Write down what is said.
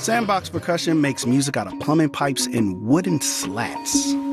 Sandbox Percussion makes music out of plumbing pipes and wooden slats.